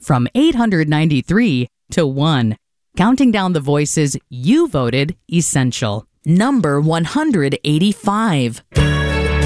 from 893 to 1. Counting down the voices you voted essential. Number 185.